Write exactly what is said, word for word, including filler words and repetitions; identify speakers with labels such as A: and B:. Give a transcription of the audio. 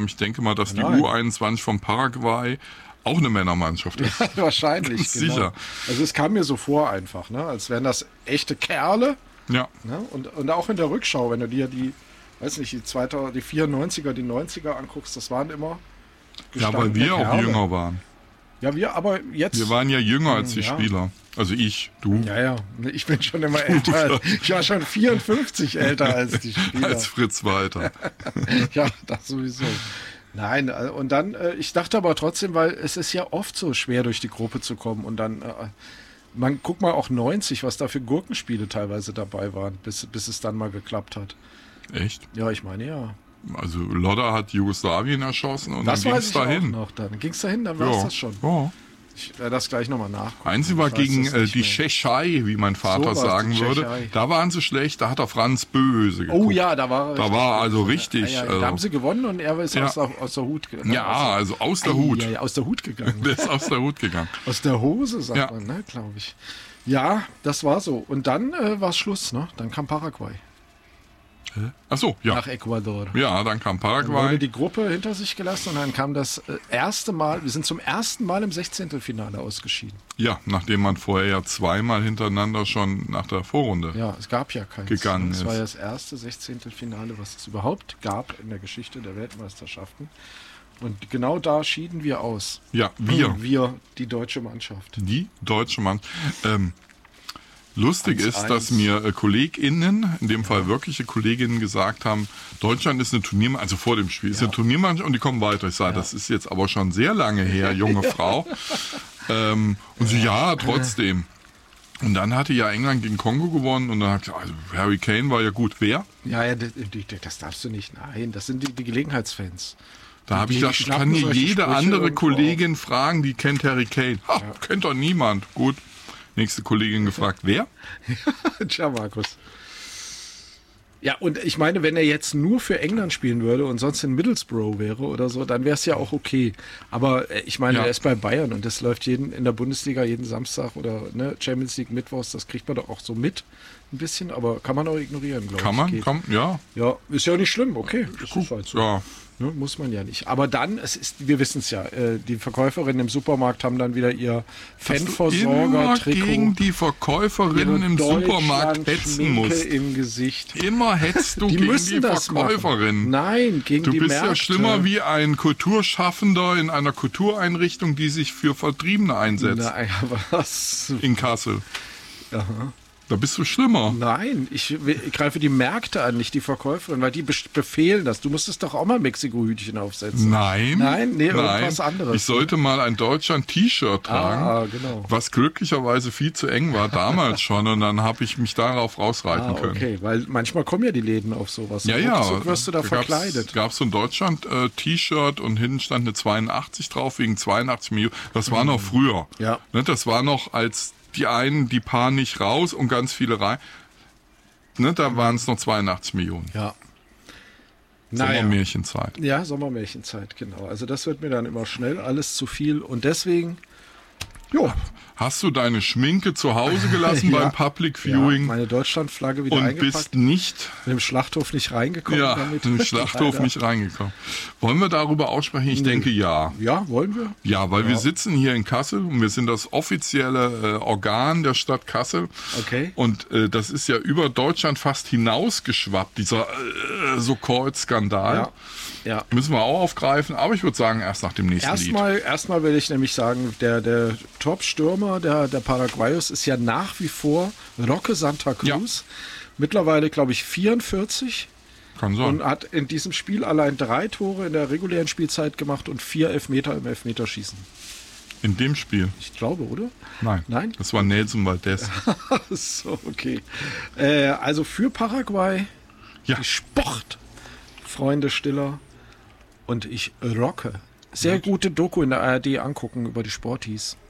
A: Ich denke mal, dass die
B: Nein.
A: U einundzwanzig von Paraguay auch eine Männermannschaft ist.
B: Ja, wahrscheinlich.
A: Ganz
B: genau.
A: sicher.
B: Also es kam mir so vor einfach, ne? Als wären das echte Kerle.
A: Ja.
B: Ne? Und, und auch in der Rückschau, wenn du dir die, weiß nicht, die, zweitausend, die vierundneunziger, die neunziger anguckst, das waren immer
A: Ja, weil wir auch
B: Kerle.
A: jünger waren.
B: Ja, wir, aber jetzt...
A: Wir waren ja jünger als die
B: Ja.
A: Spieler. Also ich, du.
B: Ja, ja, ich bin schon immer älter. Als, ich war schon vierundfünfzig älter als die Spieler.
A: Als Fritz Walter.
B: Ja, das sowieso. Nein, äh, und dann, äh, ich dachte aber trotzdem, weil es ist ja oft so schwer, durch die Gruppe zu kommen. Und dann, äh, man guck mal auch neunzig, was da für Gurkenspiele teilweise dabei waren, bis, bis es dann mal geklappt hat.
A: Echt?
B: Ja, ich meine, ja.
A: Also Lodder hat Jugoslawien erschossen und
B: Das
A: dann ging
B: weiß
A: es
B: ich auch
A: dahin.
B: noch. Dann ging es dahin, dann war es
A: Ja.
B: das schon.
A: Ja.
B: Ich werde das gleich nochmal nachgucken.
A: Einzig war
B: Ich weiß
A: gegen
B: das
A: äh,
B: nicht
A: die
B: mehr.
A: Tschechei, wie mein Vater
B: So war's,
A: sagen
B: die
A: würde.
B: Tschechei.
A: Da waren sie schlecht, da hat er Franz Böse geguckt.
B: Oh ja, da war er
A: Da
B: richtig
A: war
B: gut.
A: also richtig,
B: Ja, ja,
A: also-
B: da haben sie gewonnen und er ist
A: Ja.
B: aus, der, aus der Hut gegangen.
A: Ja, also aus der Hut.
B: Ja, ja, aus der Hut gegangen.
A: Der ist aus der Hut gegangen.
B: Aus der Hose, sagt
A: Ja.
B: man, ne, glaube ich. Ja, das war so. Und dann äh, war es Schluss, ne? Dann kam Paraguay
A: Ach so, ja.
B: nach Ecuador.
A: Ja, dann kam
B: Dann wurde
A: Paraguay.
B: die Gruppe hinter sich gelassen und dann kam das äh, erste Mal, wir sind zum ersten Mal im Sechzehntelfinale ausgeschieden.
A: Ja, nachdem man vorher ja zweimal hintereinander schon nach der Vorrunde.
B: Ja, es gab ja keins.
A: Gegangen
B: Das war
A: ist.
B: ja das erste Sechzehntelfinale, was es überhaupt gab in der Geschichte der Weltmeisterschaften. Und genau da schieden wir aus.
A: Ja, wir.
B: Wir, die deutsche Mannschaft.
A: Die deutsche Mann. Ähm, lustig
B: eins
A: ist,
B: eins.
A: dass mir äh, KollegInnen, in dem Fall wirkliche Kolleginnen, gesagt haben, Deutschland ist eine Turniermannschaft, also vor dem Spiel, ist eine Turniermannschaft und die kommen weiter. Ich sage, das ist jetzt aber schon sehr lange her, junge Frau. Ähm, und sie, ja, trotzdem. Und dann hatte ja England gegen Kongo gewonnen und dann hat gesagt, also Harry Kane war ja gut. Wer?
B: Ja, ja, das, das darfst du nicht. Nein, das sind die, die Gelegenheitsfans.
A: Da habe ich
B: Die
A: gedacht, ich
B: schnappen
A: kann hier
B: solche
A: jede
B: Sprüche
A: andere
B: irgendwo
A: Kollegin fragen, die kennt Harry Kane. Ha, kennt doch niemand. Gut. Nächste Kollegin gefragt, wer?
B: Tja, Markus. Ja, und ich meine, wenn er jetzt nur für England spielen würde und sonst in Middlesbrough wäre oder so, dann wäre es ja auch okay. Aber äh, ich meine,
A: Ja.
B: er ist bei Bayern und das läuft jeden in der Bundesliga jeden Samstag oder ne, Champions League Mittwochs, das kriegt man doch auch so mit ein bisschen, aber kann man auch ignorieren, glaube ich.
A: Kann man?
B: Geht.
A: Kann, ja.
B: Ja, ist ja nicht schlimm, okay. Das ist halt so.
A: Ja.
B: Ne, muss man ja nicht. Aber dann, es ist, wir wissen es ja, äh, die Verkäuferinnen im Supermarkt haben dann wieder ihr
A: Immer
B: Fanversorger-Trikot.
A: gegen die Verkäuferinnen im Supermarkt hetzen
B: Deutschland-Schminke
A: musst.
B: im Gesicht.
A: Immer hetzt du
B: Die
A: gegen
B: müssen
A: die
B: das
A: Verkäuferin.
B: machen. Nein, gegen
A: Du
B: die
A: bist
B: Märkte.
A: ja schlimmer wie ein Kulturschaffender in einer Kultureinrichtung, die sich für Vertriebene einsetzt.
B: Nein, was?
A: In Kassel.
B: Aha.
A: Da bist du schlimmer.
B: Nein, ich, ich greife die Märkte an, nicht die Verkäuferin, weil die be- befehlen das. Du musstest doch auch mal Mexiko-Hütchen aufsetzen.
A: Nein.
B: Nein, nee, irgendwas anderes.
A: Ich sollte mal ein Deutschland-T-Shirt tragen,
B: Ah, genau.
A: was glücklicherweise viel zu eng war, damals schon. Und dann habe ich mich darauf rausreiten
B: Ah,
A: können.
B: okay, weil manchmal kommen ja die Läden auf sowas.
A: Ja,
B: Und
A: ja.
B: ruckzuck wirst du da
A: gab's-
B: verkleidet.
A: Gab es so ein Deutschland-T-Shirt und hinten stand eine zweiundachtzig drauf wegen zweiundachtzig Millionen. Das war noch früher.
B: Ja.
A: Ne, das war noch, als die einen, die paar nicht raus und ganz viele rein. Ne, da waren es noch zweiundachtzig Millionen.
B: Ja. Naja.
A: Sommermärchenzeit.
B: Ja, Sommermärchenzeit, genau. Also das wird mir dann immer schnell alles zu viel. Und deswegen, jo,
A: Hast du deine Schminke zu Hause gelassen
B: Ja.
A: beim Public
B: ja,
A: Viewing
B: meine Deutschlandflagge wieder
A: und
B: eingepackt.
A: bist nicht
B: Mit dem Schlachthof nicht reingekommen.
A: ja,
B: damit.
A: im Schlachthof
B: Leider.
A: nicht reingekommen. Wollen wir darüber aussprechen? Ich denke ja.
B: Ja, wollen wir?
A: Ja, weil wir
B: Ja.
A: sitzen hier in Kassel und wir sind das offizielle äh, Organ der Stadt Kassel.
B: Okay.
A: Und äh, das ist ja über Deutschland fast hinausgeschwappt, dieser äh, So-Called-Skandal.
B: Ja. Ja.
A: Müssen wir auch aufgreifen, aber ich würde sagen, erst nach dem nächsten Lied.
B: Erstmal, erstmal will ich nämlich sagen, der, der Top-Stürmer der, der Paraguayos ist ja nach wie vor Roque Santa Cruz. Mittlerweile, glaube ich, vierundvierzig.
A: Kann sein.
B: Und hat in diesem Spiel allein drei Tore in der regulären Spielzeit gemacht und vier Elfmeter im Elfmeterschießen.
A: In dem Spiel?
B: Ich glaube, oder?
A: Nein.
B: Nein?
A: Das war Nelson Valdez.
B: So, okay. Äh, also für Paraguay,
A: Ja.
B: die Sportfreunde Stiller und ich rocke. Sehr gute Doku in der A R D angucken über die Sportis.